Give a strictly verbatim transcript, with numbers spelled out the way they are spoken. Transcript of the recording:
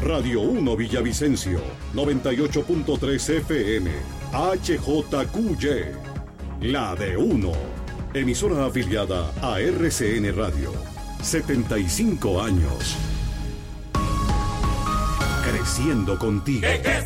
Radio uno Villavicencio, noventa y ocho punto tres F M, H J Q Y, la de uno. Emisora afiliada a R C N Radio. setenta y cinco años. Creciendo contigo. ¿Qué, qué